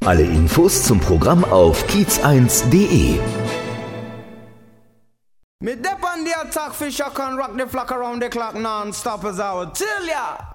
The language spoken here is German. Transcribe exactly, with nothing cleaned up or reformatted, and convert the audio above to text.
Alle Infos zum Programm auf kiez eins punkt de. Me dep on the attack, fish I can rock the flock around the clock non-stop as I would tell ya.